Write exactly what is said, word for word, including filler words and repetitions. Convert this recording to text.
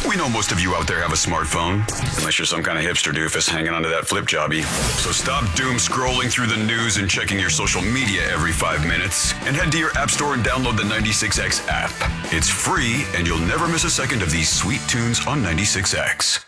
We know most of you out there have a smartphone, unless you're some kind of hipster doofus hanging onto that flip jobby. So stop doom scrolling through the news and checking your social media every five minutes, and head to your app store and download the ninety-six X app. It's free, and you'll never miss a second of these sweet tunes on ninety-six X.